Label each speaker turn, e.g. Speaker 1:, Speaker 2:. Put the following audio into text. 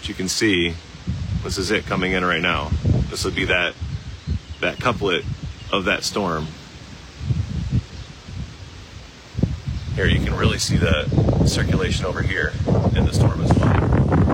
Speaker 1: you can see, this is it coming in right now. This would be that couplet of that storm. Here you can really see the circulation over here in the storm as well.